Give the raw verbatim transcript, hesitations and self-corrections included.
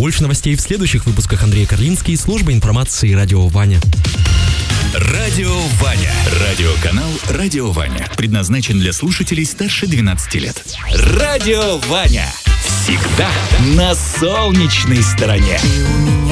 Больше новостей в следующих выпусках. Андрей Карлинский, служба информации «Радио Ваня». Радио Ваня. Радиоканал «Радио Ваня». Предназначен для слушателей старше двенадцати лет. Радио Ваня. Всегда на солнечной стороне.